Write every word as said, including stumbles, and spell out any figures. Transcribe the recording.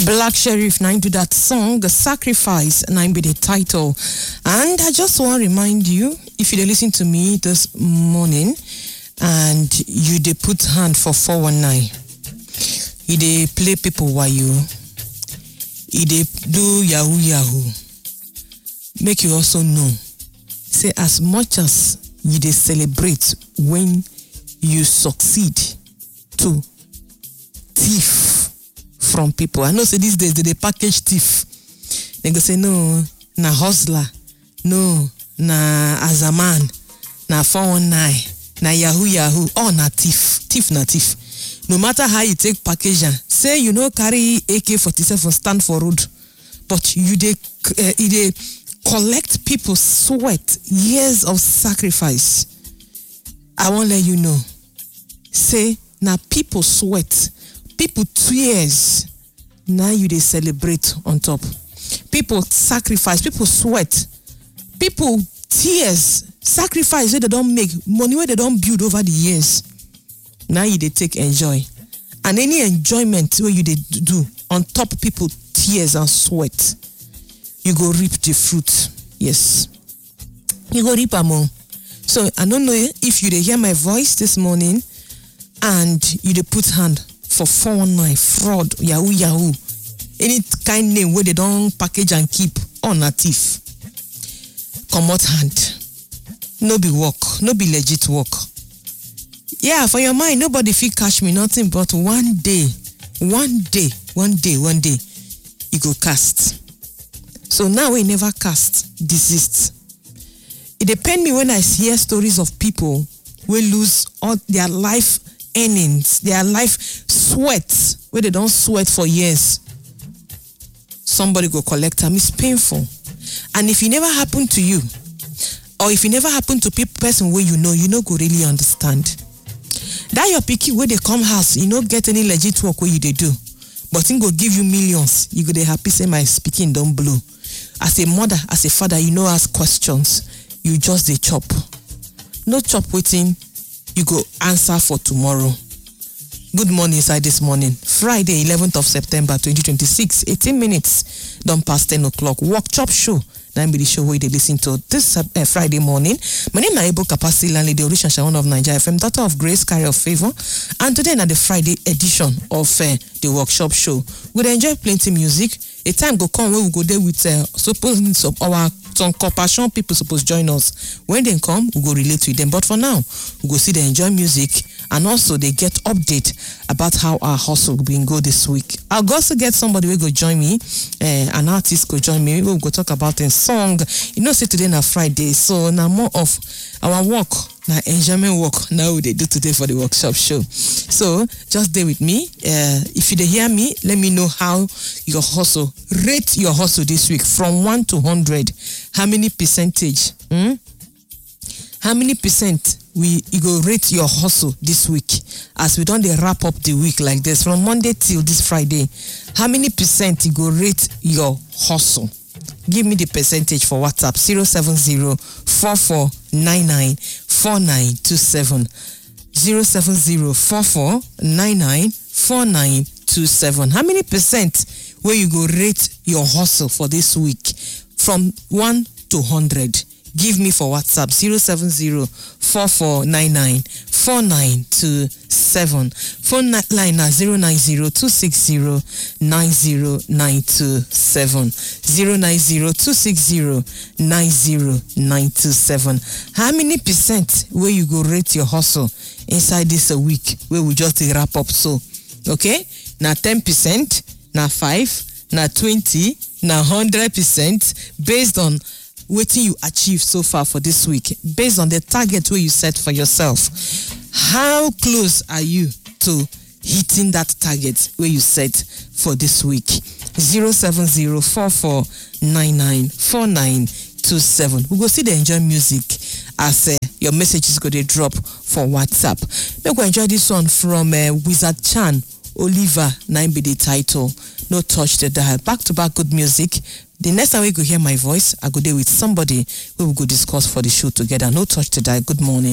Black Sheriff nine do that song, The Sacrifice, nine be the title. And I just want to remind you, if you listen to me this morning and you dey put hand for four one nine, you dey play people while you, you dey do yahoo yahoo, make you also know, say as much as you dey celebrate when you succeed to thief from people. I know say these days they, they package thief. They go say no, na hustler, no, na as a man, na four one nine, na yahoo yahoo, oh na thief, thief na thief. No matter how you take package, say you know carry A K forty-seven stand for road, but you dey uh, you dey collect people's sweat, years of sacrifice. I won't let you know. Say na people sweat, people tears, now you they celebrate on top. People sacrifice, people sweat, people tears, sacrifice where they don't make, money where they don't build over the years. Now you they take enjoy. And any enjoyment where you they do on top people tears and sweat, you go reap the fruit. Yes. You go reap among. So I don't know if you they hear my voice this morning and you they put hand for four one nine, fraud, yahoo yahoo, any kind name where they don't package and keep on a thief. Come out hand. No be work, no be legit work. Yeah, for your mind, nobody feel catch me, nothing but one day, one day, one day, one day, you go cast. So now we never cast, desist. It depends me when I hear stories of people who lose all their life earnings, their life sweat, where they don't sweat for years. Somebody go collect them. It's painful. And if it never happened to you, or if it never happened to people person where you know, you know go really understand. That your picky where they come house, you don't get any legit work where you they do. But it go give you millions. You go they happy say my speaking don't blow. As a mother, as a father, you know ask questions. You just they chop. No chop waiting. You go answer for tomorrow. Good morning, inside this morning. Friday, eleventh of September, twenty twenty-six, eighteen minutes, done past ten o'clock. Walk Chop Show. Now be the show where they listen to this uh, Friday morning. My name is Able Capacity Landlady, Orisha Shawan of Nigeria F M, daughter of Grace, carrier of favor. And today, na the Friday edition of uh, the Workshop Show. We'll enjoy plenty music. A time go come where we go there with uh, suppose of our some compassion people supposed join us. When they come, we go relate with them. But for now, we go see they enjoy music and also they get update about how our hustle been go this week. I'll also get somebody who go join me, uh, an artist go join me. We'll go talk about a song. You know, say today na Friday, so now more of our work. Now enjoyment work now they do today for the workshop show. So just stay with me. Uh, if you dey hear me, let me know how your hustle, rate your hustle this week from one to hundred. How many percentage? Hmm? How many percent we you go rate your hustle this week as we don't dey wrap up the week like this from Monday till this Friday? How many percent you go rate your hustle? Give me the percentage for WhatsApp zero seven zero four four nine nine four nine two seven zero seven zero four four nine nine four nine two seven. How many percent where you go rate your hustle for this week from one to hundred? Give me for WhatsApp zero seven zero four four nine nine four nine two seven. Phone line na zero nine zero two six zero nine zero nine two seven. zero nine zero two six zero nine zero nine two seven. How many percent where you go rate your hustle inside this a week where we just wrap up so? Okay? Now ten percent, now five, now twenty, now one hundred percent based on what you achieved so far for this week, based on the target where you set for yourself. How close are you to hitting that target where you set for this week? zero seven zero four four nine nine four nine two seven. We go see the enjoy music as uh, your messages go to drop for WhatsApp. We're going to enjoy this one from uh, Wizard Chan, Oliver, nine be the title. No touch the dial. Back to back good music. The next time we go hear my voice, I go there with somebody we will go discuss for the show together. No touch the dial. Good morning.